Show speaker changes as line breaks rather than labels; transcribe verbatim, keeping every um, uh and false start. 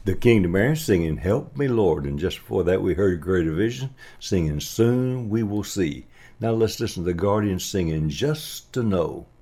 The Kingdom Band singing Help Me Lord. And just before that, we heard Great Division singing Soon We Will See. Now let's listen to the Guardians singing Just to Know.